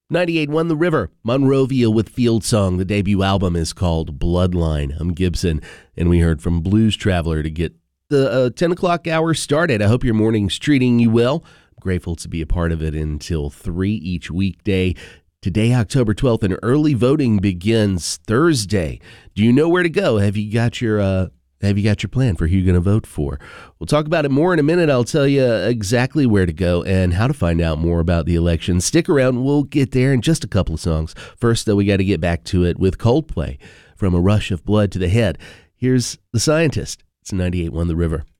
98.1 The River, Monrovia with Field Song. The debut album is called Bloodline. I'm Gibson, and we heard from Blues Traveler to get the 10 o'clock hour started. I hope your morning's treating you well. I'm grateful to be a part of it until 3 each weekday. Today, October 12th, and early voting begins Thursday. Do you know where to go? Have you got your plan for who you're going to vote for? We'll talk about it more in a minute. I'll tell you exactly where to go and how to find out more about the election. Stick around. We'll get there in just a couple of songs. First, though, we got to get back to it with Coldplay. From a rush of blood to the head, here's The Scientist. It's 98.1 The River.